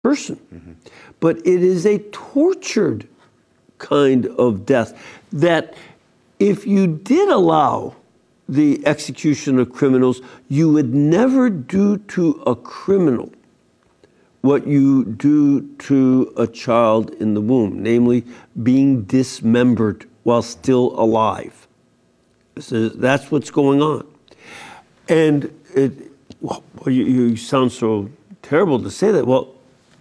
person. But it is a tortured kind of death that if you did allow the execution of criminals, you would never do to a criminal what you do to a child in the womb, namely being dismembered while still alive. So that's what's going on. And you sound so terrible to say that. Well,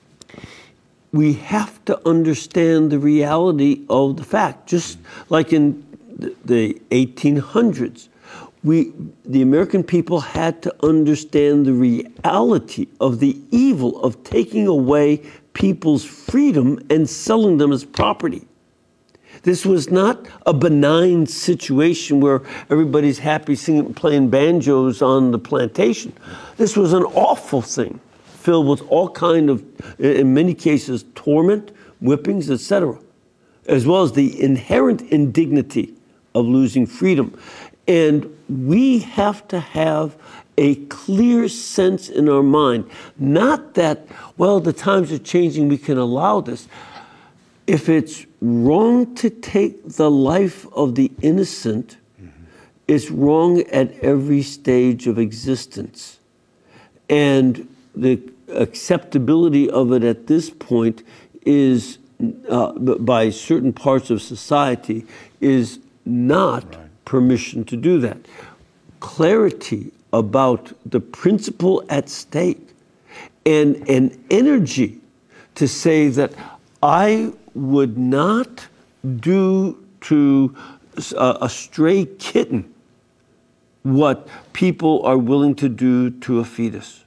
we have to understand the reality of the fact. Just like in the 1800s, the American people had to understand the reality of the evil of taking away people's freedom and selling them as property. This was not a benign situation where everybody's happy singing, playing banjos on the plantation. This was an awful thing, filled with all kind of, in many cases, torment, whippings, etc., as well as the inherent indignity of losing freedom. And we have to have a clear sense in our mind, not that, well, the times are changing, we can allow this. If it's wrong to take the life of the innocent, it's wrong at every stage of existence. And the acceptability of it at this point is, by certain parts of society, is not permission to do that. Clarity about the principle at stake and an energy to say that I would not do to a stray kitten what people are willing to do to a fetus.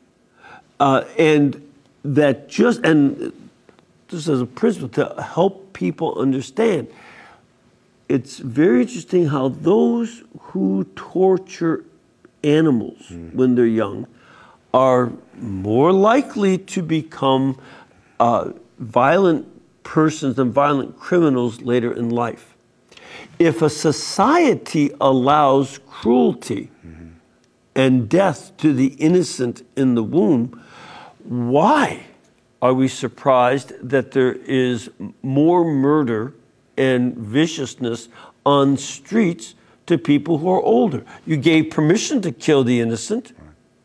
And that just as a principle to help people understand, it's very interesting how those who torture animals when they're young are more likely to become violent persons and violent criminals later in life. If a society allows cruelty and death to the innocent in the womb, why are we surprised that there is more murder and viciousness on streets to people who are older? You gave permission to kill the innocent.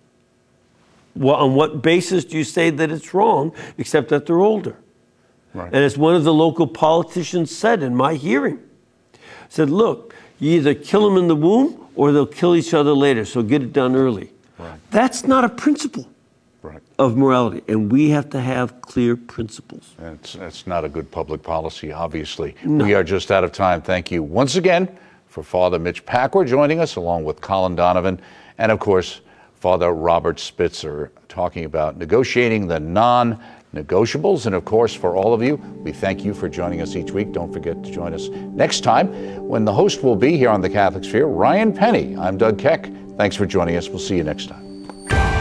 Well, on what basis do you say that it's wrong, except that they're older? And as one of the local politicians said in my hearing, said, look, you either kill them in the womb or they'll kill each other later, so get it done early. That's not a principle of morality, and we have to have clear principles. That's not a good public policy, obviously. No. We are just out of time. Thank you once again for Father Mitch Pacwa joining us, along with Colin Donovan, and of course, Father Robert Spitzer, talking about negotiating the non-negotiables. And of course, for all of you, we thank you for joining us each week. Don't forget to join us next time when the host will be here on The Catholic Sphere, Ryan Penny. I'm Doug Keck. Thanks for joining us. We'll see you next time.